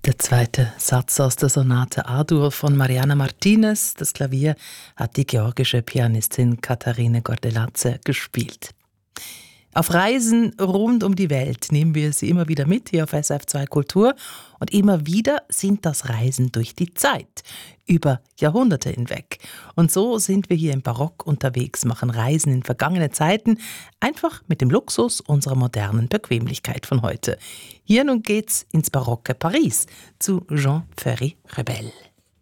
Der zweite Satz aus der Sonate A-Dur von Mariana Martinez. Das Klavier hat die georgische Pianistin Katharine Gordeladze gespielt. Auf Reisen rund um die Welt nehmen wir sie immer wieder mit hier auf SRF2 Kultur. Und immer wieder sind das Reisen durch die Zeit, über Jahrhunderte hinweg. Und so sind wir hier im Barock unterwegs, machen Reisen in vergangene Zeiten, einfach mit dem Luxus unserer modernen Bequemlichkeit von heute. Hier nun geht's ins barocke Paris zu Jean Ferry Rebel.